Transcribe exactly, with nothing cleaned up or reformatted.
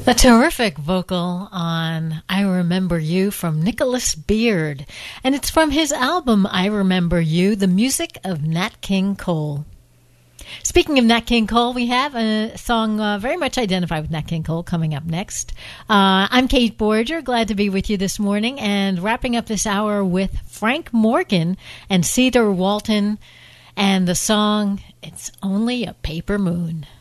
A terrific vocal on I Remember You from Nicholas Beard. And it's from his album I Remember You, the music of Nat King Cole. Speaking of Nat King Cole, we have a song uh, very much identified with Nat King Cole coming up next. Uh, I'm Kate Borger, glad to be with you this morning, and wrapping up this hour with Frank Morgan and Cedar Walton and the song It's Only a Paper Moon.